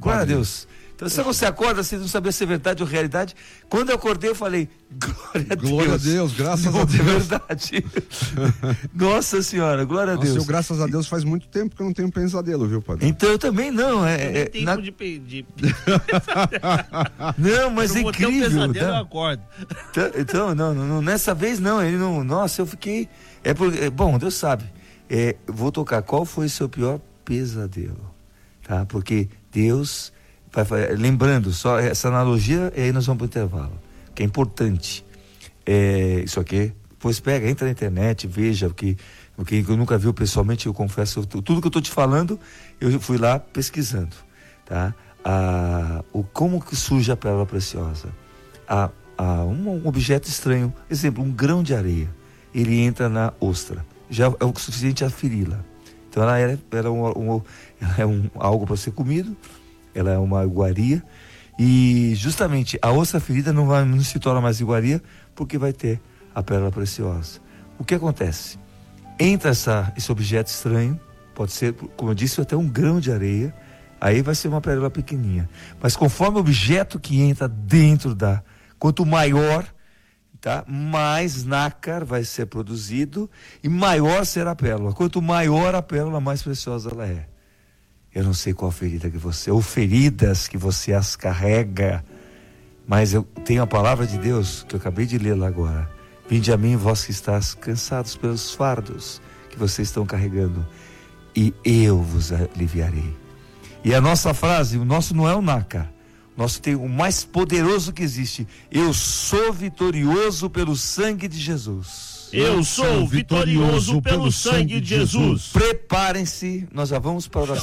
glória a Deus. Então, se você acorda sem não saber se é verdade ou realidade, quando eu acordei eu falei, glória a Deus, graças a Deus. É verdade. Nossa Senhora, glória a Deus. Eu, graças a Deus, faz muito tempo que eu não tenho pesadelo, viu, padre? Então eu também não. Não, mas é incrível. Um pesadelo, eu acordo. Então, não, nessa vez não, ele não. Nossa, eu fiquei. Bom, Deus sabe. Vou tocar. Qual foi o seu pior pesadelo? Tá? Porque Deus. Lembrando, só essa analogia, e aí nós vamos para o intervalo, que é importante. Isso aqui, pois entra na internet, veja o que eu nunca vi pessoalmente, eu confesso, tudo que eu estou te falando, eu fui lá pesquisando, tá? Como que surge a pérola preciosa? Um objeto estranho, exemplo, um grão de areia, ele entra na ostra, já é o suficiente a feri-la. Então ela é algo para ser comido. Ela é uma iguaria e justamente a ostra ferida não se torna mais iguaria porque vai ter a pérola preciosa. O que acontece? Entra esse objeto estranho, pode ser, como eu disse, até um grão de areia, aí vai ser uma pérola pequenininha. Mas conforme o objeto que entra dentro quanto maior, tá, mais nácar vai ser produzido e maior será a pérola. Quanto maior a pérola, mais preciosa ela é. Eu não sei qual ferida que você, ou feridas que você as carrega, mas eu tenho a palavra de Deus, que eu acabei de ler lá agora. Vinde a mim, vós que estáis cansados pelos fardos que vocês estão carregando, e eu vos aliviarei. E a nossa frase, o nosso não é o nácar, o nosso tem o mais poderoso que existe. Eu sou vitorioso pelo sangue de Jesus. Eu sou vitorioso pelo sangue de Jesus. Preparem-se, nós já vamos para a oração.